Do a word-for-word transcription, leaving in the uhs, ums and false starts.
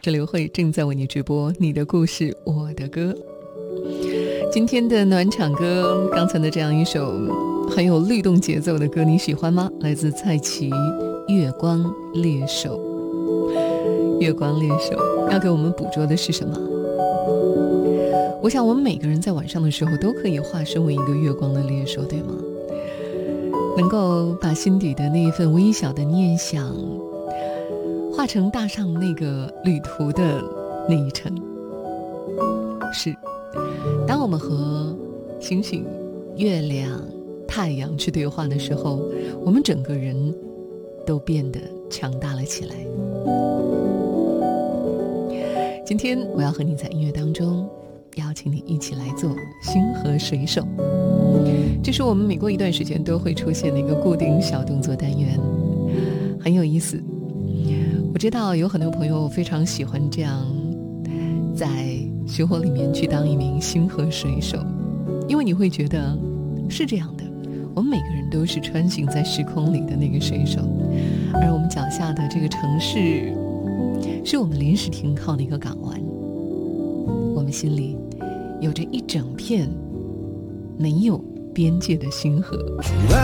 这刘慧正在为你直播你的故事我的歌。今天的暖场歌，刚才的这样一首很有律动节奏的歌，你喜欢吗？来自蔡奇《月光猎手》。月光猎手要给我们捕捉的是什么？我想我们每个人在晚上的时候都可以化身为一个月光的猎手，对吗？能够把心底的那一份微小的念想化成踏上那个旅途的那一程。是，当我们和星星、月亮、太阳去对话的时候，我们整个人都变得强大了起来。今天我要和你在音乐当中邀请你一起来做星河水手，这是我们每过一段时间都会出现的一个固定小动作单元，很有意思。我知道有很多朋友非常喜欢这样在生活里面去当一名星河水手，因为你会觉得是这样的，我们每个人都是穿行在时空里的那个水手，而我们脚下的这个城市是我们临时停靠的一个港湾，我们心里有着一整片没有边界的星河。